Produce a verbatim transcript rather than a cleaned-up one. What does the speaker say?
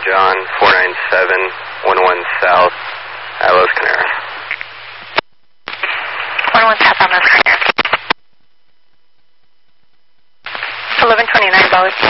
John, four nine seven one one South, at Los Canaros. one one South on Los Canaros. eleven twenty-nine, Bowie.